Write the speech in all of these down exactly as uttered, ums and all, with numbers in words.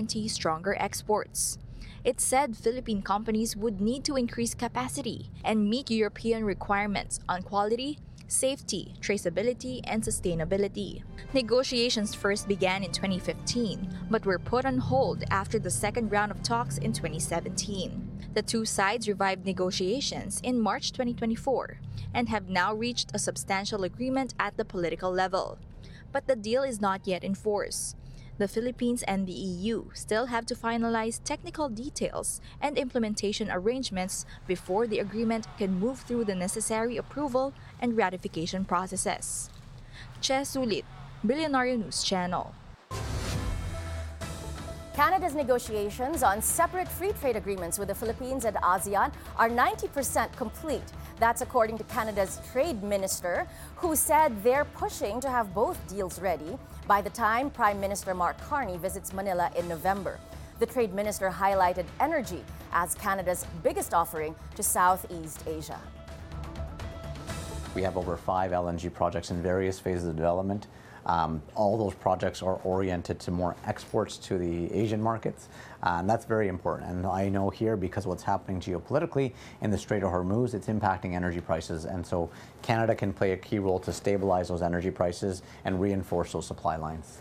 guarantee stronger exports. It said Philippine companies would need to increase capacity and meet European requirements on quality, safety, traceability, and sustainability. Negotiations first began in twenty fifteen, but were put on hold after the second round of talks in twenty seventeen. The two sides revived negotiations in March twenty twenty-four and have now reached a substantial agreement at the political level. But the deal is not yet in force. The Philippines and the E U still have to finalize technical details and implementation arrangements before the agreement can move through the necessary approval and ratification processes. Che Sulit, Billionario News Channel. Canada's negotiations on separate free trade agreements with the Philippines and ASEAN are ninety percent complete. That's according to Canada's trade minister, who said they're pushing to have both deals ready by the time Prime Minister Mark Carney visits Manila in November. The trade minister highlighted energy as Canada's biggest offering to Southeast Asia. We have over five L N G projects in various phases of development. Um, all those projects are oriented to more exports to the Asian markets, uh, and that's very important. And I know here, because of what's happening geopolitically in the Strait of Hormuz, it's impacting energy prices, and so Canada can play a key role to stabilize those energy prices and reinforce those supply lines.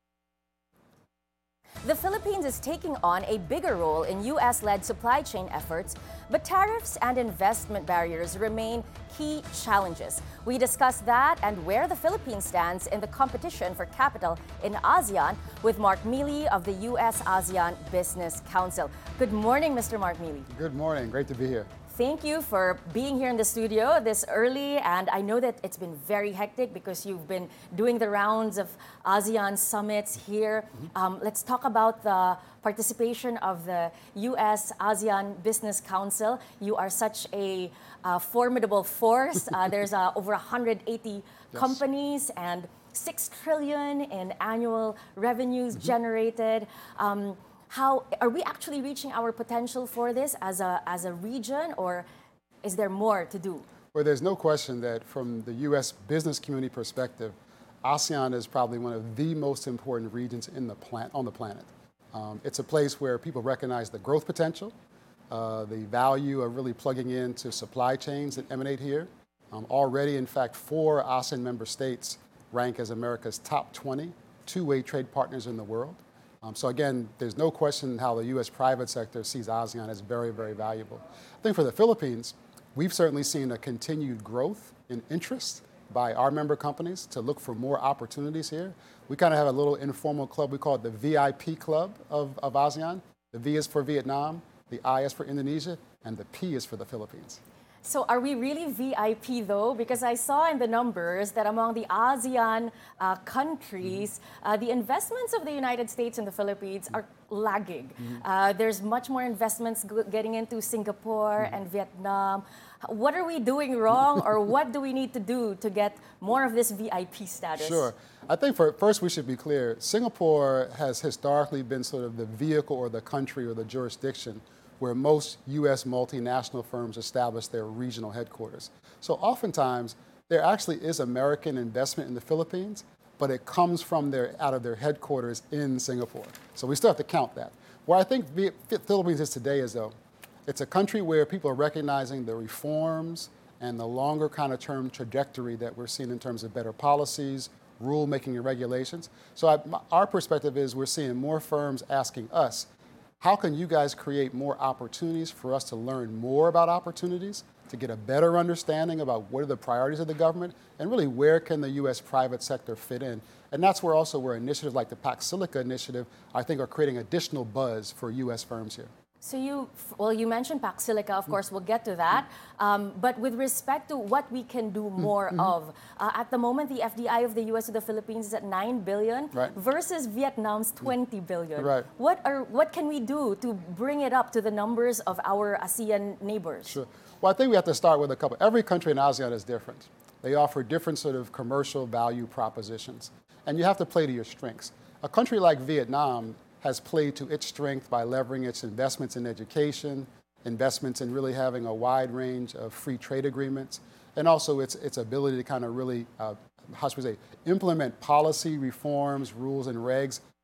The Philippines is taking on a bigger role in U S-led supply chain efforts, but tariffs and investment barriers remain key challenges. We discuss that and where the Philippines stands in the competition for capital in ASEAN with Mark Mealy of the U S ASEAN Business Council. Good morning, Mister Mark Mealy. Good morning. Great to be here. Thank you for being here in the studio this early, and I know that it's been very hectic because you've been doing the rounds of ASEAN summits here. Mm-hmm. Um, let's talk about the participation of the U S ASEAN Business Council. You are such a uh, formidable force. Uh, there's uh, over one hundred eighty yes. companies and six trillion in annual revenues mm-hmm. generated. Um, How are we actually reaching our potential for this as a as a region, or is there more to do? Well, there's no question that from the U S business community perspective, ASEAN is probably one of the most important regions in the plant on the planet. Um, it's a place where people recognize the growth potential, uh, the value of really plugging into supply chains that emanate here. Um, already, in fact, four ASEAN member states rank as America's top twenty two-way trade partners in the world. Um, so again, there's no question how the U S private sector sees ASEAN as very, very valuable. I think for the Philippines, we've certainly seen a continued growth in interest by our member companies to look for more opportunities here. We kind of have a little informal club. We call it the V I P club of, of ASEAN. The V is for Vietnam, the I is for Indonesia, and the P is for the Philippines. So are we really V I P though? Because I saw in the numbers that among the ASEAN uh, countries, uh, the investments of the United States and the Philippines are lagging. Mm-hmm. uh, there's much more investments getting into Singapore mm-hmm. and Vietnam. What are we doing wrong, or what do we need to do to get more of this V I P status? Sure. I think for, first we should be clear, Singapore has historically been sort of the vehicle or the country or the jurisdiction where most U S multinational firms establish their regional headquarters. So oftentimes, there actually is American investment in the Philippines, but it comes from their, out of their headquarters in Singapore. So we still have to count that. Where I think the Philippines is today is, though, it's a country where people are recognizing the reforms and the longer kind of term trajectory that we're seeing in terms of better policies, rulemaking and regulations. So I, our perspective is we're seeing more firms asking us, how can you guys create more opportunities for us to learn more about opportunities, to get a better understanding about what are the priorities of the government, and really where can the U S private sector fit in? And that's where also where initiatives like the Pax Silica initiative, I think, are creating additional buzz for U S firms here. So you, well, you mentioned Pax Silica, of course, we'll get to that. Um, but with respect to what we can do more mm-hmm. of, uh, at the moment, the F D I of the U S to the Philippines is at nine billion right. versus Vietnam's twenty billion. Right. What are what can we do to bring it up to the numbers of our ASEAN neighbors? Sure. Well, I think we have to start with a couple. Every country in ASEAN is different. They offer different sort of commercial value propositions, and you have to play to your strengths. A country like Vietnam has played to its strength by leveraging its investments in education, investments in really having a wide range of free trade agreements, and also its, its ability to kind of really, uh, how should we say, implement policy reforms, rules, and regs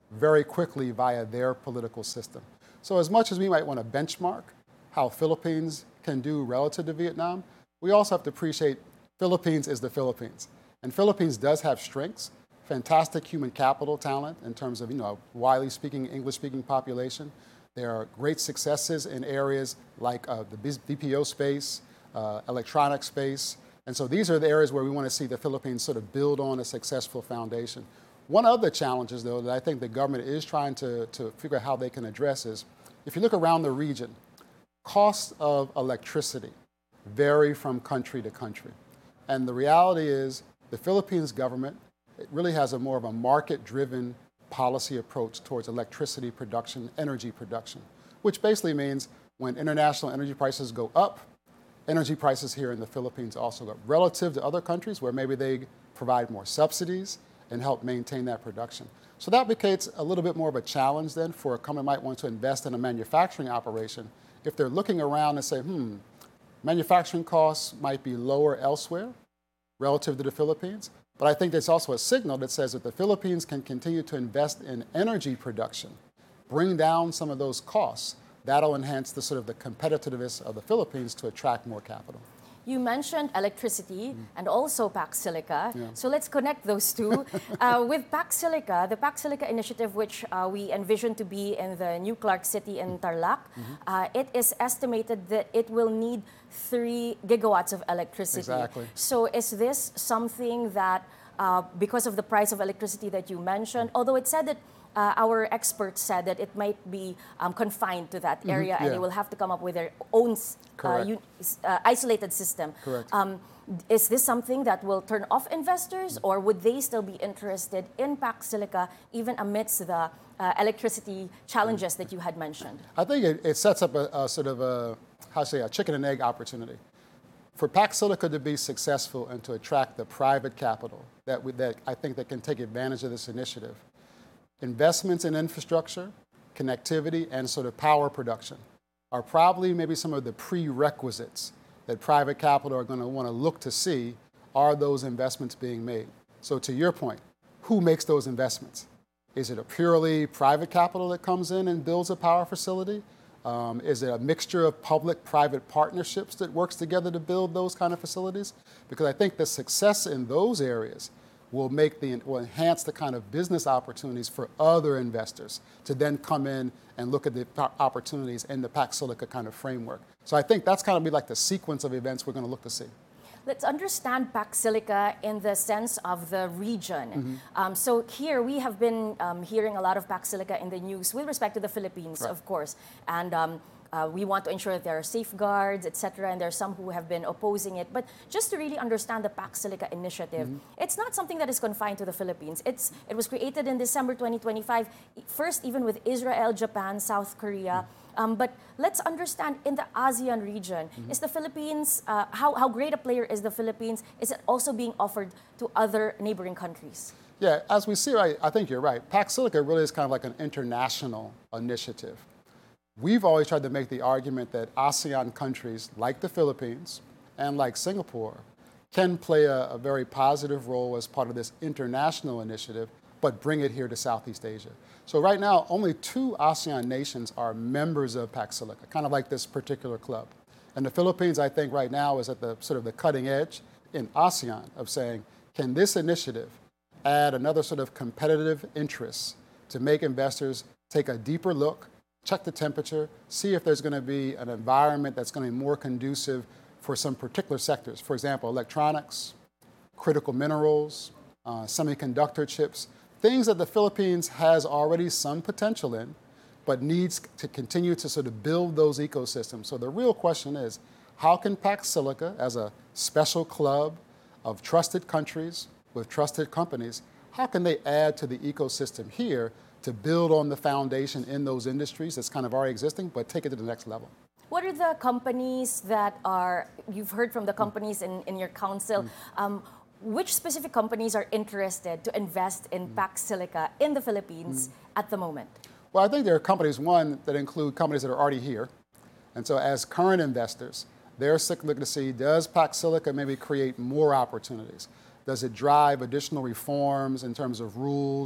very quickly via their political system. So as much as we might want to benchmark how Philippines can do relative to Vietnam, we also have to appreciate Philippines is the Philippines. And Philippines does have strengths, fantastic human capital talent in terms of, you know, widely speaking, English-speaking population. There are great successes in areas like uh, the B P O space, uh, electronic space. And so these are the areas where we want to see the Philippines sort of build on a successful foundation. One of the challenges, though, that I think the government is trying to, to figure out how they can address is, if you look around the region, costs of electricity vary from country to country. And the reality is the Philippines government, it really has a more of a market-driven policy approach towards electricity production, energy production, which basically means when international energy prices go up, energy prices here in the Philippines also go up, relative to other countries where maybe they provide more subsidies and help maintain that production. So that becomes a little bit more of a challenge then for a company might want to invest in a manufacturing operation if they're looking around and say, hmm, manufacturing costs might be lower elsewhere relative to the Philippines. But I think there's also a signal that says that the Philippines can continue to invest in energy production, bring down some of those costs. That'll enhance the sort of the competitiveness of the Philippines to attract more capital. You mentioned electricity mm. and also Pax Silica. Yeah. So let's connect those two. uh, with Pax Silica, the Pax Silica initiative, which uh, we envision to be in the new Clark City in Tarlac, mm-hmm. uh, it is estimated that it will need three gigawatts of electricity. Exactly. So is this something that, uh, because of the price of electricity that you mentioned, mm. although it said that Uh, our experts said that it might be um, confined to that area, mm-hmm. and yeah. they will have to come up with their own uh, un- uh, isolated system. Correct. Um, is this something that will turn off investors, or would they still be interested in Pax Silica even amidst the uh, electricity challenges that you had mentioned? I think it, it sets up a, a sort of a, how to say, a chicken and egg opportunity. For Pax Silica to be successful and to attract the private capital that, we, that I think that can take advantage of this initiative, investments in infrastructure, connectivity, and sort of power production are probably maybe some of the prerequisites that private capital are going to want to look to see, are those investments being made? So to your point, who makes those investments? Is it a purely private capital that comes in and builds a power facility? Um, is it a mixture of public-private partnerships that works together to build those kind of facilities? Because I think the success in those areas will make the will enhance the kind of business opportunities for other investors to then come in and look at the opportunities in the Pax Silica kind of framework. So I think that's kind of be like the sequence of events we're going to look to see. Let's understand Pax Silica in the sense of the region. Mm-hmm. Um, so here we have been um, hearing a lot of Pax Silica in the news with respect to the Philippines, right. of course, and. Um, Uh, we want to ensure that there are safeguards, et cetera, and there are some who have been opposing it. But just to really understand the Pax Silica initiative, mm-hmm. it's not something that is confined to the Philippines. It's It was created in December twenty twenty-five, first even with Israel, Japan, South Korea. Mm-hmm. Um, but let's understand, in the ASEAN region, mm-hmm. is the Philippines, uh, how, how great a player is the Philippines? Is it also being offered to other neighboring countries? Yeah, as we see, right, I think you're right. Pax Silica really is kind of like an international initiative. We've always tried to make the argument that ASEAN countries like the Philippines and like Singapore can play a, a very positive role as part of this international initiative, but bring it here to Southeast Asia. So right now, only two ASEAN nations are members of Pax Silica, kind of like this particular club. And the Philippines, I think right now, is at the sort of the cutting edge in ASEAN of saying, can this initiative add another sort of competitive interest to make investors take a deeper look, check the temperature, see if there's going to be an environment that's going to be more conducive for some particular sectors. For example, electronics, critical minerals, uh, semiconductor chips, things that the Philippines has already some potential in, but needs to continue to sort of build those ecosystems. So the real question is, how can Pax Silica, as a special club of trusted countries with trusted companies, how can they add to the ecosystem here to build on the foundation in those industries that's kind of already existing, but take it to the next level? What are the companies that are, you've heard from the companies in, in your council, mm. um, which specific companies are interested to invest in mm. Pax Silica in the Philippines mm. at the moment? Well, I think there are companies, one, that include companies that are already here. And so as current investors, they're looking to see, does Pax Silica maybe create more opportunities? Does it drive additional reforms in terms of rules,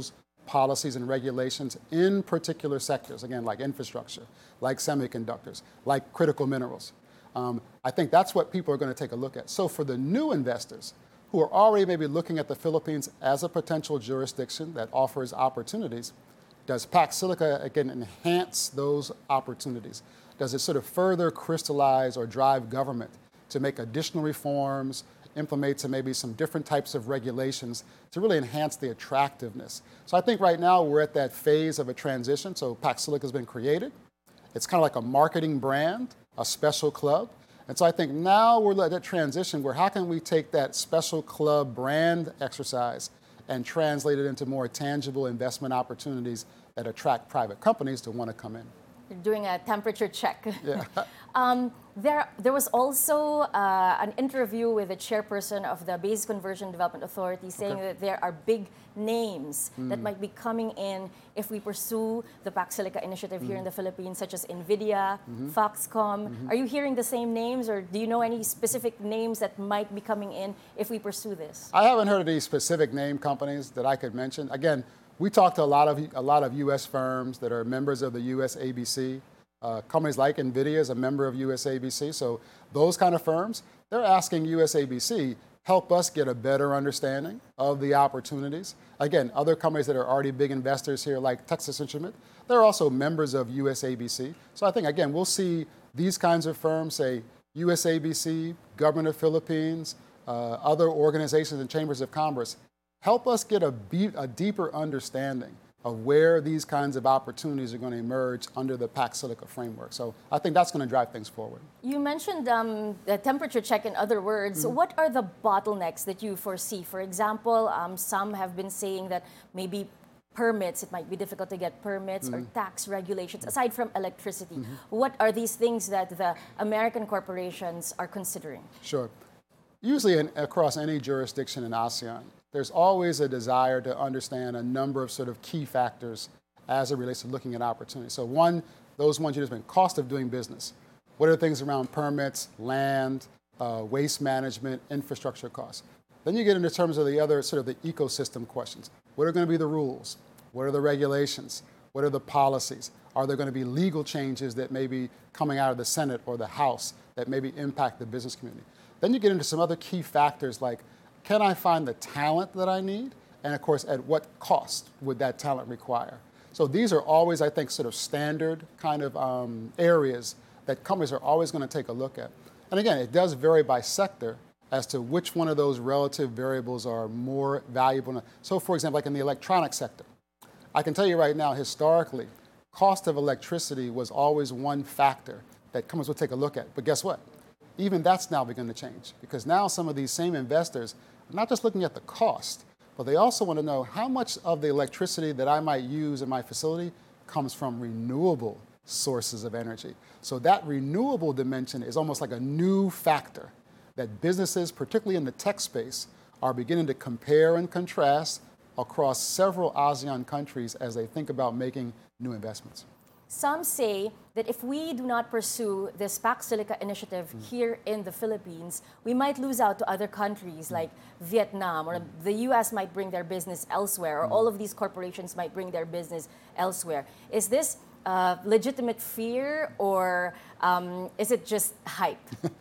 policies and regulations in particular sectors, again, like infrastructure, like semiconductors, like critical minerals. Um, I think that's what people are going to take a look at. So for the new investors who are already maybe looking at the Philippines as a potential jurisdiction that offers opportunities, does Pax Silica, again, enhance those opportunities? Does it sort of further crystallize or drive government to make additional reforms, implement some, maybe some different types of regulations to really enhance the attractiveness? So I think right now we're at that phase of a transition. So Pax Silica has been created. It's kind of like a marketing brand, a special club. And so I think now we're at that transition where how can we take that special club brand exercise and translate it into more tangible investment opportunities that attract private companies to want to come in. You're doing a temperature check. Yeah. um, there, there was also uh, an interview with the chairperson of the Base Conversion Development Authority saying Okay. that there are big names Mm. that might be coming in if we pursue the Pax Silica initiative Mm. here in the Philippines, such as NVIDIA, Mm-hmm. Foxconn. Mm-hmm. Are you hearing the same names, or do you know any specific names that might be coming in if we pursue this? I haven't heard of any specific name companies that I could mention. Again, we talk to a lot of a lot of U S firms that are members of the U S A B C. Uh, companies like NVIDIA is a member of U S A B C. So those kind of firms, they're asking U S A B C, help us get a better understanding of the opportunities. Again, other companies that are already big investors here, like Texas Instrument, they're also members of U S A B C. So I think, again, we'll see these kinds of firms, say U S A B C, Government of Philippines, uh, other organizations and chambers of commerce, help us get a, be- a deeper understanding of where these kinds of opportunities are going to emerge under the Pax Silica framework. So I think that's going to drive things forward. You mentioned um, the temperature check, in other words. Mm-hmm. What are the bottlenecks that you foresee? For example, um, some have been saying that maybe permits, it might be difficult to get permits, Mm-hmm. or tax regulations, aside from electricity. What are these things that the American corporations are considering? Sure. Usually in, across any jurisdiction in ASEAN, there's always a desire to understand a number of sort of key factors as it relates to looking at opportunities. So one, those ones you just mentioned, cost of doing business. What are the things around permits, land, uh, waste management, infrastructure costs? Then you get into terms of the other sort of the ecosystem questions. What are going to be the rules? What are the regulations? What are the policies? Are there going to be legal changes that may be coming out of the Senate or the House that maybe impact the business community? Then you get into some other key factors like, can I find the talent that I need? And of course, at what cost would that talent require? So these are always, I think, sort of standard kind of um, areas that companies are always going to take a look at. And again, it does vary by sector as to which one of those relative variables are more valuable. So for example, like in the electronic sector, I can tell you right now, historically, cost of electricity was always one factor that companies would take a look at. But guess what? Even that's now begun to change, because now some of these same investors are not just looking at the cost, but they also want to know how much of the electricity that I might use in my facility comes from renewable sources of energy. So that renewable dimension is almost like a new factor that businesses, particularly in the tech space, are beginning to compare and contrast across several ASEAN countries as they think about making new investments. Some say that if we do not pursue this Pax Silica initiative Mm. here in the Philippines, we might lose out to other countries Mm. like Vietnam, or the U S might bring their business elsewhere, or Mm. all of these corporations might bring their business elsewhere. Is this uh, legitimate fear, or um, is it just hype?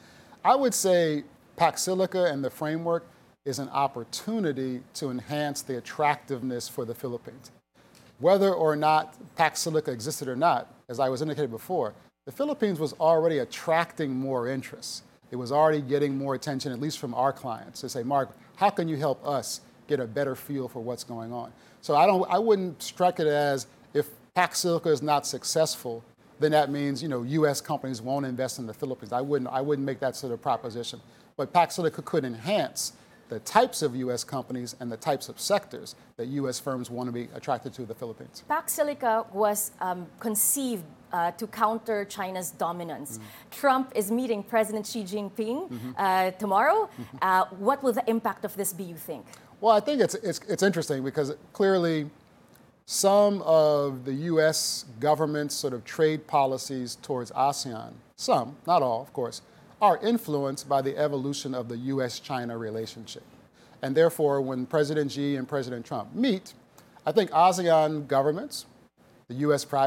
I would say Pax Silica and the framework is an opportunity to enhance the attractiveness for the Philippines. Whether or not Pax Silica existed or not, as I was indicated before, the Philippines was already attracting more interest. It was already getting more attention, at least from our clients, to say, Mark, how can you help us get a better feel for what's going on? So I don't, I wouldn't strike it as if Pax Silica is not successful, then that means, you know, U S companies won't invest in the Philippines. I wouldn't, I wouldn't make that sort of proposition. But Pax Silica could enhance the types of U S companies and the types of sectors that U S firms want to be attracted to the Philippines. Pax Silica was um, conceived uh, to counter China's dominance. Mm. Trump is meeting President Xi Jinping Mm-hmm. uh, tomorrow. Mm-hmm. Uh, what will the impact of this be, you think? Well, I think it's, it's, it's interesting because clearly some of the U S government's sort of trade policies towards ASEAN, some, not all, of course, are influenced by the evolution of the U S China relationship. And therefore, when President Xi and President Trump meet, I think ASEAN governments, the U S private